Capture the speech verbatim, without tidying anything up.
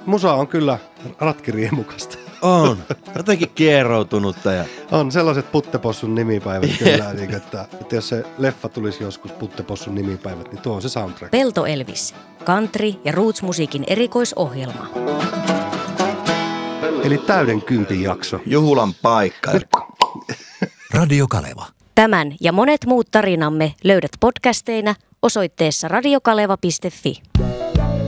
musa on kyllä ratkiriemukasta. On. Jotenkin kieroutunutta. Ja... On sellaiset Puttepossun nimipäivät kyllä. Niin, että, että jos se leffa tulisi joskus Puttepossun nimipäivät, niin tuo on se soundtrack. Pelto Elvis. Country- ja roots-musiikin erikoisohjelma. Eli täyden kympin jakso. Juhulan paikka. Radio Kaleva. Tämän ja monet muut tarinamme löydät podcasteina osoitteessa radiokaleva piste fi.